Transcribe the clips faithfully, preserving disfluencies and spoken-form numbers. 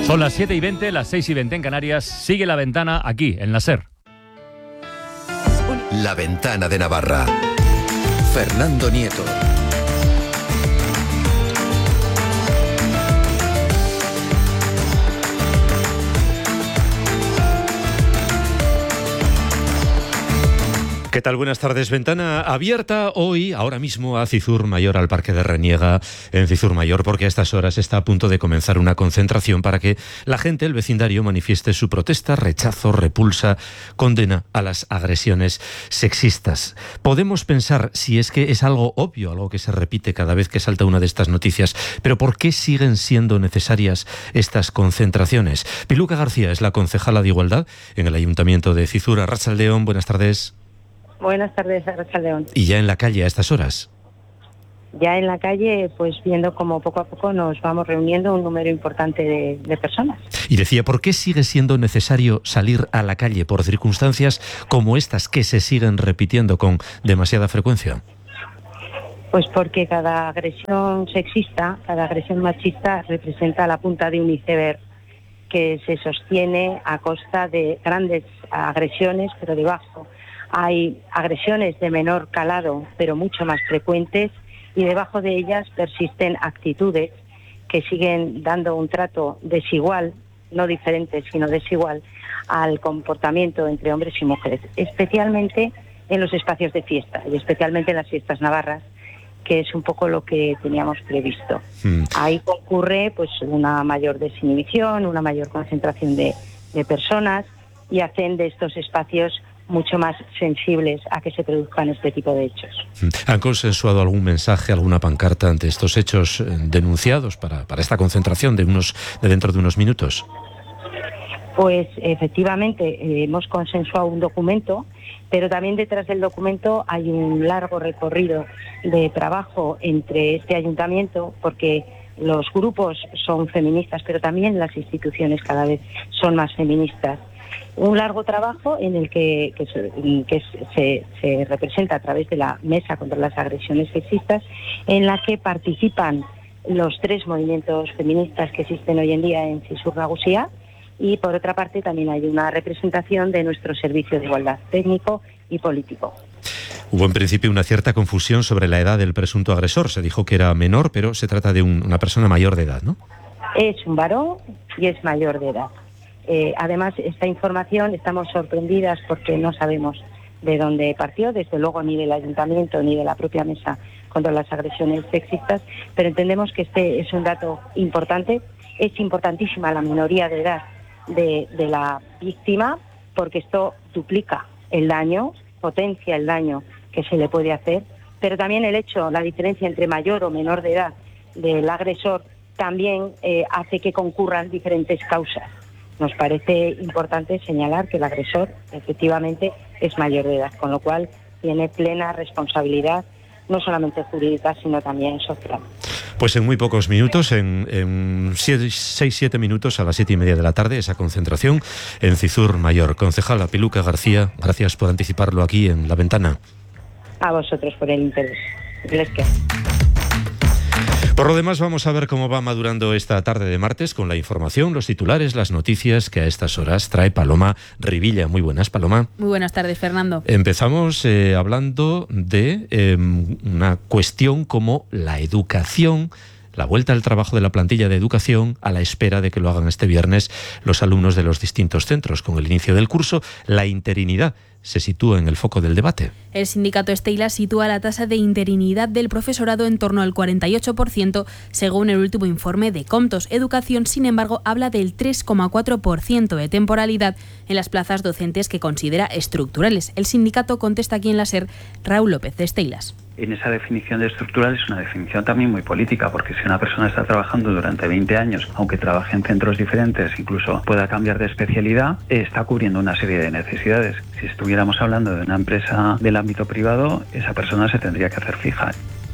Son las siete y veinte, las seis y veinte en Canarias. Sigue La Ventana aquí, en la SER. La Ventana de Navarra. Fernando Nieto. ¿Qué tal? Buenas tardes. Ventana abierta hoy, ahora mismo, a Cizur Mayor, al Parque de Reniega, en Cizur Mayor, porque a estas horas está a punto de comenzar una concentración para que la gente, el vecindario, manifieste su protesta, rechazo, repulsa, condena a las agresiones sexistas. Podemos pensar si es que es algo obvio, algo que se repite cada vez que salta una de estas noticias, pero ¿por qué siguen siendo necesarias estas concentraciones? Piluca García es la concejala de Igualdad en el Ayuntamiento de Cizur. Arratsaldeon, buenas tardes. Buenas tardes, Arratsaldeon. ¿Y ya en la calle a estas horas? Ya en la calle, pues viendo cómo poco a poco nos vamos reuniendo un número importante de, de personas. Y decía, ¿por qué sigue siendo necesario salir a la calle por circunstancias como estas que se siguen repitiendo con demasiada frecuencia? Pues porque cada agresión sexista, cada agresión machista representa la punta de un iceberg que se sostiene a costa de grandes agresiones, pero debajo hay agresiones de menor calado, pero mucho más frecuentes, y debajo de ellas persisten actitudes que siguen dando un trato desigual, no diferente, sino desigual, al comportamiento entre hombres y mujeres, especialmente en los espacios de fiesta, y especialmente en las fiestas navarras, que es un poco lo que teníamos previsto. Mm. Ahí concurre pues una mayor desinhibición, una mayor concentración de, de personas, y hacen de estos espacios mucho más sensibles a que se produzcan este tipo de hechos. ¿Han consensuado algún mensaje, alguna pancarta ante estos hechos denunciados para, para esta concentración de unos de dentro de unos minutos? Pues efectivamente eh, hemos consensuado un documento, pero también detrás del documento hay un largo recorrido de trabajo entre este ayuntamiento, porque los grupos son feministas, pero también las instituciones cada vez son más feministas. Un largo trabajo en el que, que, se, que se, se representa a través de la Mesa contra las Agresiones Sexistas, en la que participan los tres movimientos feministas que existen hoy en día en Cizur Nagusia, y por otra parte también hay una representación de nuestro Servicio de Igualdad técnico y político. Hubo en principio una cierta confusión sobre la edad del presunto agresor. Se dijo que era menor, pero se trata de un, una persona mayor de edad, ¿no? Es un varón y es mayor de edad. Eh, además, esta información estamos sorprendidas porque no sabemos de dónde partió, desde luego ni del ayuntamiento ni de la propia Mesa contra las Agresiones Sexistas, pero entendemos que este es un dato importante. Es importantísima la minoría de edad de, de la víctima, porque esto duplica el daño, potencia el daño que se le puede hacer, pero también el hecho, la diferencia entre mayor o menor de edad del agresor también eh, hace que concurran diferentes causas. Nos parece importante señalar que el agresor efectivamente es mayor de edad, con lo cual tiene plena responsabilidad, no solamente jurídica, sino también social. Pues en muy pocos minutos, en, en seis, siete minutos, a las siete y media de la tarde, esa concentración en Cizur Mayor. Concejala Piluca García, gracias por anticiparlo aquí en La Ventana. A vosotros por el interés. Les quiero. Por lo demás, vamos a ver cómo va madurando esta tarde de martes con la información, los titulares, las noticias que a estas horas trae Paloma Rivilla. Muy buenas, Paloma. Muy buenas tardes, Fernando. Empezamos eh, hablando de eh, una cuestión como la educación, la vuelta al trabajo de la plantilla de educación a la espera de que lo hagan este viernes los alumnos de los distintos centros. Con el inicio del curso, la interinidad se sitúa en el foco del debate. El sindicato Esteilas sitúa la tasa de interinidad del profesorado en torno al cuarenta y ocho por ciento, según el último informe de Comptos. Educación, sin embargo, habla del tres coma cuatro por ciento de temporalidad en las plazas docentes que considera estructurales. El sindicato contesta aquí en la SER, Raúl López de Esteilas. En esa definición de estructural es una definición también muy política, porque si una persona está trabajando durante veinte años, aunque trabaje en centros diferentes, incluso pueda cambiar de especialidad, está cubriendo una serie de necesidades. Si estuviéramos hablando de una empresa del ámbito privado, esa persona se tendría que hacer fija.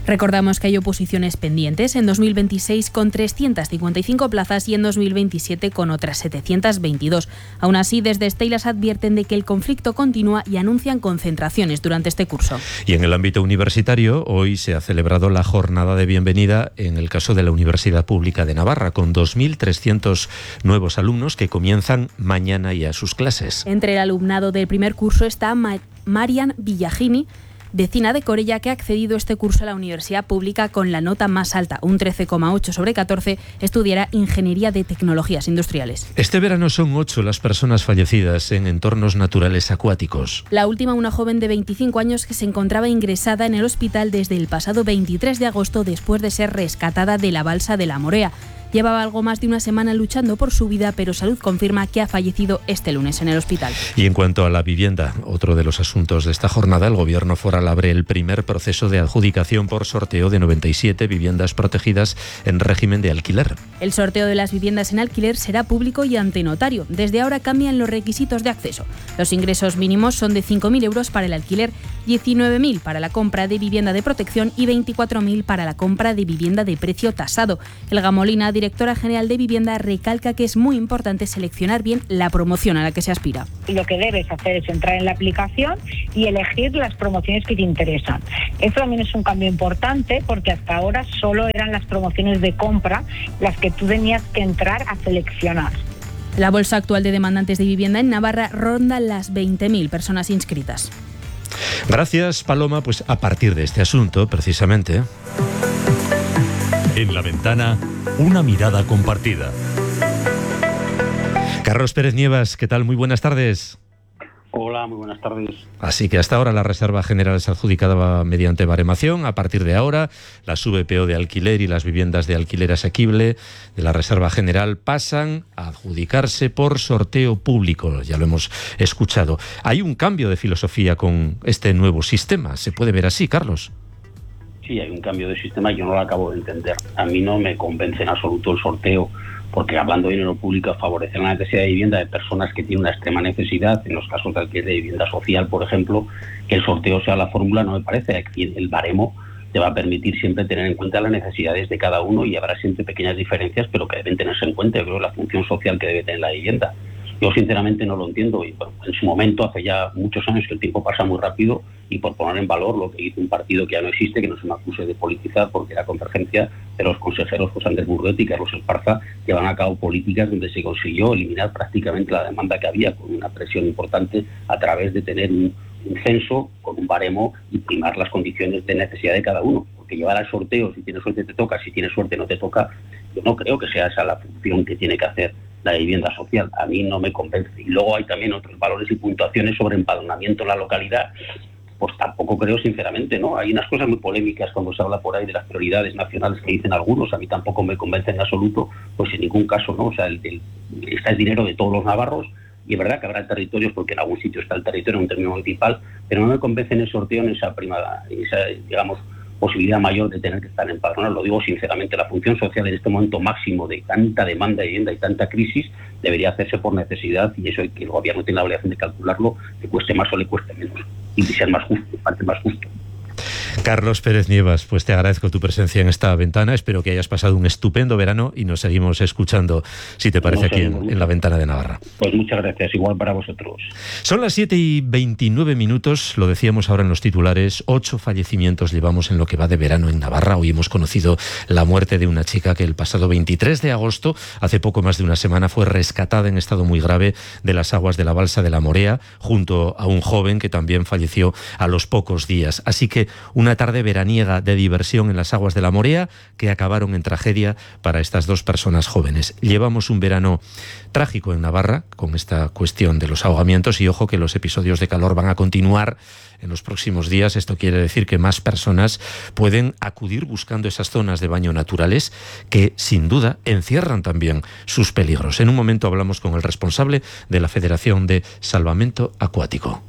Recordamos que hay oposiciones pendientes en dos mil veintiséis con trescientas cincuenta y cinco plazas y en dos mil veintisiete con otras setecientas veintidós. Aún así, desde Steilas advierten de que el conflicto continúa y anuncian concentraciones durante este curso. Y en el ámbito universitario, hoy se ha celebrado la jornada de bienvenida en el caso de la Universidad Pública de Navarra, con dos mil trescientos nuevos alumnos que comienzan mañana ya sus clases. Entre el alumnado del primer curso está Ma- Marian Villagini, vecina de Corella, que ha accedido este curso a la Universidad Pública con la nota más alta, un trece coma ocho sobre catorce, estudiará Ingeniería de Tecnologías Industriales. Este verano son ocho las personas fallecidas en entornos naturales acuáticos. La última, una joven de veinticinco años que se encontraba ingresada en el hospital desde el pasado veintitrés de agosto después de ser rescatada de la balsa de la Morea. Llevaba algo más de una semana luchando por su vida, pero Salud confirma que ha fallecido este lunes en el hospital. Y en cuanto a la vivienda, otro de los asuntos de esta jornada, el Gobierno foral abre el primer proceso de adjudicación por sorteo de noventa y siete viviendas protegidas en régimen de alquiler. El sorteo de las viviendas en alquiler será público y ante notario. Desde ahora cambian los requisitos de acceso. Los ingresos mínimos son de cinco mil euros para el alquiler, diecinueve mil para la compra de vivienda de protección y veinticuatro mil para la compra de vivienda de precio tasado. El Gamolina, directora general de Vivienda, recalca que es muy importante seleccionar bien la promoción a la que se aspira. Lo que debes hacer es entrar en la aplicación y elegir las promociones que te interesan. Esto también es un cambio importante porque hasta ahora solo eran las promociones de compra las que tú tenías que entrar a seleccionar. La bolsa actual de demandantes de vivienda en Navarra ronda las veinte mil personas inscritas. Gracias, Paloma. Pues a partir de este asunto, precisamente... En La Ventana, una mirada compartida. Carlos Pérez Nievas, ¿qué tal? Muy buenas tardes. Hola, muy buenas tardes. Así que hasta ahora la Reserva General se adjudicaba mediante baremación. A partir de ahora, las V P O de alquiler y las viviendas de alquiler asequible de la Reserva General pasan a adjudicarse por sorteo público. Ya lo hemos escuchado. Hay un cambio de filosofía con este nuevo sistema. ¿Se puede ver así, Carlos? Sí, hay un cambio de sistema y yo no lo acabo de entender. A mí no me convence en absoluto el sorteo, porque hablando de dinero público favorece la necesidad de vivienda de personas que tienen una extrema necesidad. En los casos de alquiler de vivienda social, por ejemplo, que el sorteo sea la fórmula no me parece. El baremo te va a permitir siempre tener en cuenta las necesidades de cada uno y habrá siempre pequeñas diferencias, pero que deben tenerse en cuenta. Yo creo la función social que debe tener la vivienda. Yo sinceramente no lo entiendo y bueno, en su momento, hace ya muchos años que el tiempo pasa muy rápido y por poner en valor lo que hizo un partido que ya no existe, que no se me acuse de politizar porque era Convergencia, de los consejeros José Andrés Burguete y Carlos Esparza, llevan a cabo políticas donde se consiguió eliminar prácticamente la demanda que había con una presión importante a través de tener un, un censo con un baremo y primar las condiciones de necesidad de cada uno. Porque llevar al sorteo, si tienes suerte te toca, si tienes suerte no te toca, yo no creo que sea esa la función que tiene que hacer la vivienda social. A mí no me convence. Y luego hay también otros valores y puntuaciones sobre empadronamiento en la localidad. Pues tampoco creo, sinceramente, ¿no? Hay unas cosas muy polémicas cuando se habla por ahí de las prioridades nacionales que dicen algunos. A mí tampoco me convence en absoluto, pues en ningún caso, ¿no? O sea, el, el, está el dinero de todos los navarros y es verdad que habrá territorios porque en algún sitio está el territorio en un término municipal, pero no me convence en el sorteo en esa prima, en esa, digamos, posibilidad mayor de tener que estar empadronados. Lo digo sinceramente, la función social en este momento máximo de tanta demanda de vivienda y tanta crisis debería hacerse por necesidad y eso que el gobierno tiene la obligación de calcularlo, le cueste más o le cueste menos y ser más justo, parte más justo. Carlos Pérez Nievas, pues te agradezco tu presencia en esta ventana. Espero que hayas pasado un estupendo verano y nos seguimos escuchando, si te parece, aquí en, en la Ventana de Navarra. Pues muchas gracias, igual para vosotros. Son las siete y veintinueve minutos, lo decíamos ahora en los titulares, ocho fallecimientos llevamos en lo que va de verano en Navarra. Hoy hemos conocido la muerte de una chica que el pasado veintitrés de agosto, hace poco más de una semana, fue rescatada en estado muy grave de las aguas de la balsa de la Morea, junto a un joven que también falleció a los pocos días. Así que una tarde veraniega de diversión en las aguas de la Morea que acabaron en tragedia para estas dos personas jóvenes. Llevamos un verano trágico en Navarra con esta cuestión de los ahogamientos y ojo que los episodios de calor van a continuar en los próximos días. Esto quiere decir que más personas pueden acudir buscando esas zonas de baño naturales que sin duda encierran también sus peligros. En un momento hablamos con el responsable de la Federación de Salvamento Acuático.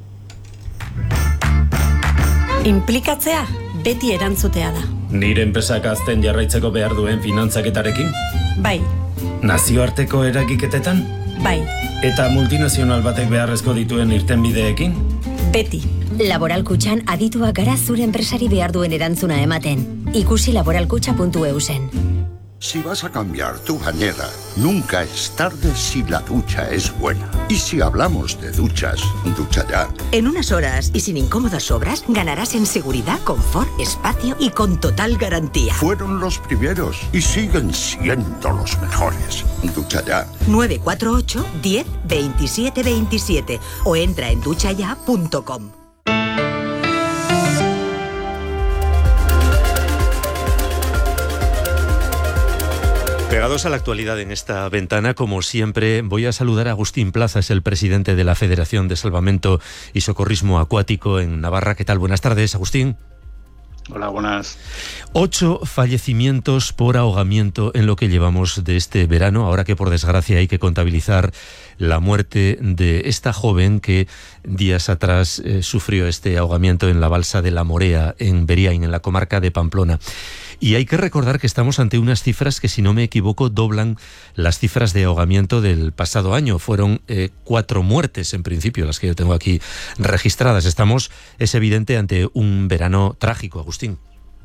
Inplikatzea beti erantzutea da. Nire enpresak azten jarraitzeko behar duen finantzaketarekin? Bai. Nazioarteko eragiketetan? Bai. Eta multinazional batek beharrezko dituen irtenbideekin? Beti. Laboralkutxan adituak gara zure enpresari behar duen erantzuna ematen. Ikusi laboralkutxa puntu eusen. Si vas a cambiar tu bañera, nunca es tarde si la ducha es buena. Y si hablamos de duchas, ducha ya. En unas horas y sin incómodas obras, ganarás en seguridad, confort, espacio y con total garantía. Fueron los primeros y siguen siendo los mejores. Ducha ya. nueve cuatro ocho, diez, veintisiete veintisiete o entra en ducha ya punto com. Pegados a la actualidad en esta ventana, como siempre, voy a saludar a Agustín Plaza, es el presidente de la Federación de Salvamento y Socorrismo Acuático en Navarra. ¿Qué tal? Buenas tardes, Agustín. Hola, buenas. Ocho fallecimientos por ahogamiento en lo que llevamos de este verano, ahora que por desgracia hay que contabilizar la muerte de esta joven que días atrás eh, sufrió este ahogamiento en la balsa de La Morea, en Beriain, en la comarca de Pamplona. Y hay que recordar que estamos ante unas cifras que, si no me equivoco, doblan las cifras de ahogamiento del pasado año. Fueron eh, cuatro muertes, en principio, las que yo tengo aquí registradas. Estamos, es evidente, ante un verano trágico, Agustín.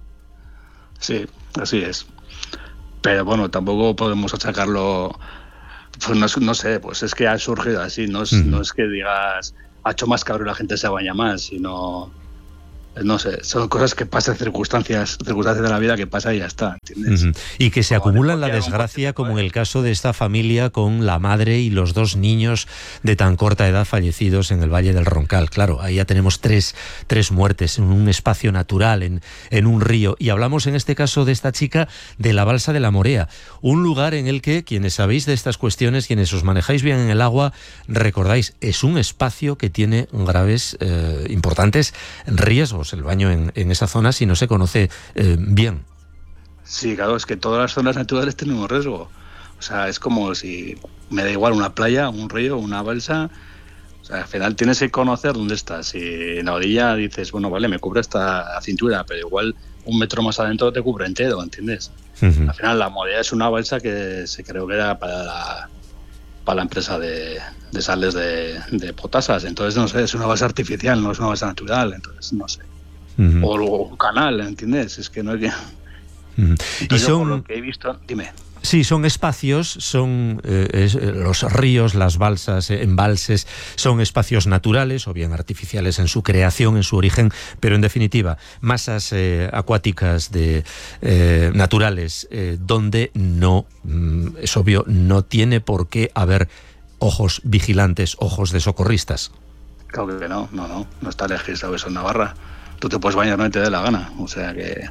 Sí, así es. Pero bueno, tampoco podemos achacarlo... Pues no, no sé, pues es que ha surgido así. No es, mm. no es que digas, ha hecho más cabrón, la gente se baña más, sino... No sé, son cosas que pasan, circunstancias circunstancias de la vida que pasa y ya está, ¿entiendes? Uh-huh. Y que se como acumulan la desgracia, como en el caso de esta familia con la madre y los dos niños de tan corta edad fallecidos en el Valle del Roncal. Claro, ahí ya tenemos tres, tres muertes en un espacio natural, en, en un río. Y hablamos en este caso de esta chica de la balsa de La Morea, un lugar en el que, quienes sabéis de estas cuestiones, quienes os manejáis bien en el agua, recordáis, es un espacio que tiene graves, eh, importantes riesgos. El baño en, en esa zona, si no se conoce eh, bien. Sí, claro, es que todas las zonas naturales tienen un riesgo. O sea, es como si me da igual una playa, un río, una balsa. O sea, al final tienes que conocer dónde estás. Si en la orilla dices, bueno, vale, me cubre hasta cintura, pero igual un metro más adentro te cubre entero, ¿entiendes? Uh-huh. Al final la Morea es una balsa que se creo que era para la, para la empresa de, de sales de, de Potasas. Entonces, no sé, es una balsa artificial, no es una balsa natural. Entonces, no sé. Uh-huh. O un canal, ¿entiendes? Es que no hay que... Uh-huh. Y son... Por lo que he visto... Dime. Sí, son espacios, son eh, es, los ríos, las balsas, eh, embalses, son espacios naturales o bien artificiales en su creación, en su origen, pero en definitiva, masas eh, acuáticas de eh, naturales eh, donde no, mm, es obvio, no tiene por qué haber ojos vigilantes, ojos de socorristas. Claro que no, no, no, no está legislado eso en Navarra. Tú te puedes bañar no te dé la gana, o sea que...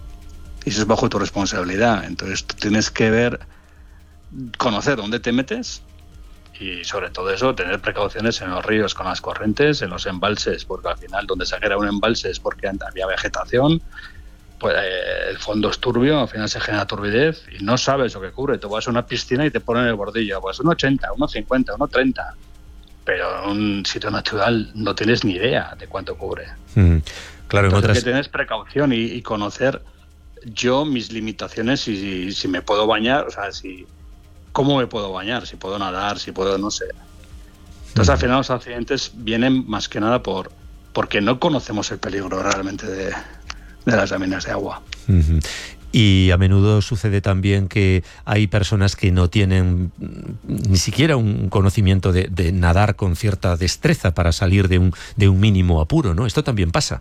Y eso es bajo tu responsabilidad, entonces tú tienes que ver, conocer dónde te metes y sobre todo eso, tener precauciones en los ríos con las corrientes, en los embalses, porque al final donde se genera un embalse es porque había vegetación, pues eh, el fondo es turbio, al final se genera turbidez y no sabes lo que cubre. Tú vas a una piscina y te ponen el bordillo, pues un ochenta, uno cincuenta, uno treinta. Pero en un sitio natural no tienes ni idea de cuánto cubre. Mm, claro, en otras... que tienes precaución y, y conocer yo mis limitaciones y si, si me puedo bañar, o sea, si cómo me puedo bañar, si puedo nadar, si puedo, no sé. Entonces, mm. al final los accidentes vienen más que nada por porque no conocemos el peligro realmente de, de las láminas de agua. Uh-huh. Y a menudo sucede también que hay personas que no tienen ni siquiera un conocimiento de, de nadar con cierta destreza para salir de un, de un mínimo apuro, ¿no? Esto también pasa.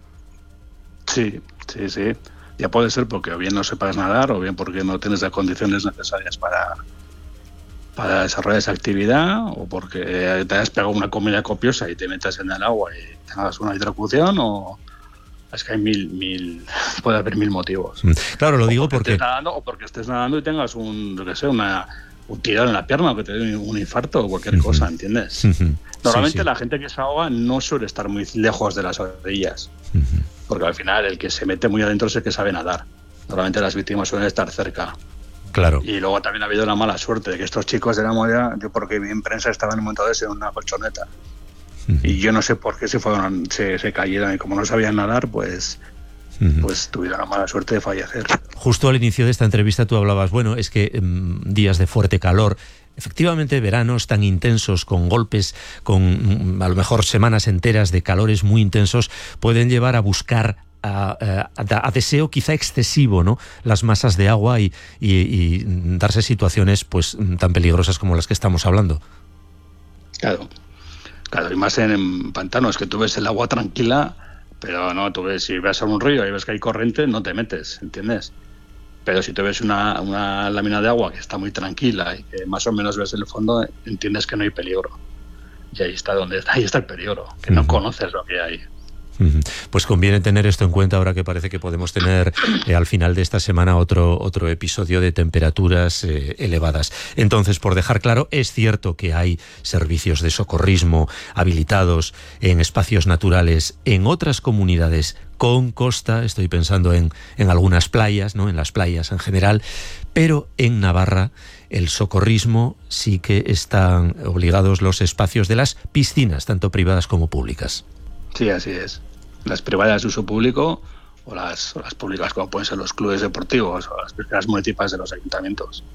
Sí, sí, sí. Ya puede ser porque o bien no sepas nadar o bien porque no tienes las condiciones necesarias para, para desarrollar esa actividad o porque te has pegado una comida copiosa y te metas en el agua y tengas una hidrocución o... Es que hay mil, mil, puede haber mil motivos. Claro, lo digo porque... porque... Estés nadando, o porque estés nadando y tengas un, yo qué sé, una, un tirón en la pierna o que te dé un infarto o cualquier uh-huh. cosa, ¿entiendes? Uh-huh. Normalmente sí, sí. La gente que se ahoga no suele estar muy lejos de las orillas, uh-huh. porque al final el que se mete muy adentro es el que sabe nadar. Normalmente las víctimas suelen estar cerca. Claro. Y luego también ha habido la mala suerte de que estos chicos de La Morea, yo porque vi en prensa, estaban montados en una colchoneta. Uh-huh. Y yo no sé por qué se fueron, se, se cayeron y como no sabían nadar, pues, uh-huh. pues tuvieron la mala suerte de fallecer. Justo al inicio de esta entrevista tú hablabas, bueno, es que um, días de fuerte calor, efectivamente veranos tan intensos, con golpes, con a lo mejor semanas enteras de calores muy intensos, pueden llevar a buscar A, a, a deseo quizá excesivo, ¿no?, las masas de agua y, y, y darse situaciones pues tan peligrosas como las que estamos hablando. Claro, claro, y más en, en pantanos, que tú ves el agua tranquila, pero no, tú ves, si ves a un río y ves que hay corriente, no te metes, ¿entiendes? Pero si tú ves una, una lámina de agua que está muy tranquila y que más o menos ves el fondo, entiendes que no hay peligro. Y ahí está donde está, ahí está el peligro, que no uh-huh. conoces lo que hay. Pues conviene tener esto en cuenta ahora que parece que podemos tener eh, al final de esta semana otro, otro episodio de temperaturas eh, elevadas. Entonces, por dejar claro, es cierto que hay servicios de socorrismo habilitados en espacios naturales en otras comunidades con costa, estoy pensando en, en algunas playas, ¿no?, en las playas en general, pero en Navarra el socorrismo sí que están obligados los espacios de las piscinas, tanto privadas como públicas. Sí, así es. Las privadas de uso público o las, o las públicas, como pueden ser los clubes deportivos o las piscinas municipales de los ayuntamientos.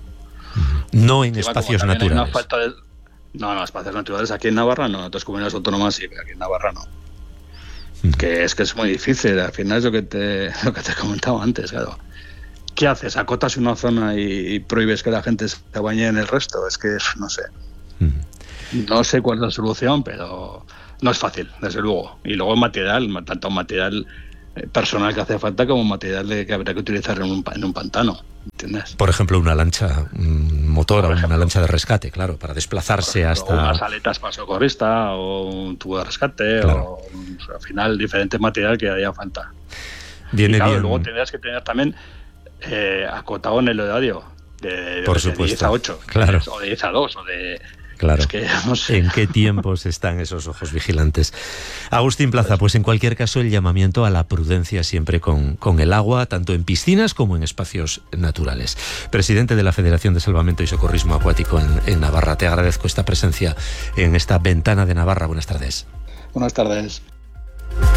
No en sí, espacios naturales. Una falta de... No, no, espacios naturales aquí en Navarra no, en otras comunidades autónomas sí, pero aquí en Navarra no. Uh-huh. Que es que es muy difícil, al final es lo que te, lo que te comentaba antes, claro. ¿Qué haces? ¿Acotas una zona y, y prohíbes que la gente se bañe en el resto? Es que, no sé. Uh-huh. No sé cuál es la solución, pero... No es fácil, desde luego. Y luego material, tanto material personal que hace falta como material de que habría que utilizar en un, en un pantano, ¿entiendes? Por ejemplo, una lancha motora o una lancha de rescate, claro, para desplazarse ejemplo, hasta... unas aletas para socorrista o un tubo de rescate, claro. o, o sea, al final diferente material que haría falta. Viene y claro, bien. Luego tendrías que tener también eh, acotado en el horario de, de, Por de supuesto. diez a ocho, claro. o de diez a dos, o de... Claro. Es que, no sé. ¿En qué tiempos están esos ojos vigilantes? Agustín Plaza, pues en cualquier caso el llamamiento a la prudencia siempre con, con el agua, tanto en piscinas como en espacios naturales. Presidente de la Federación de Salvamento y Socorrismo Acuático en, en Navarra, te agradezco esta presencia en esta ventana de Navarra. Buenas tardes. Buenas tardes.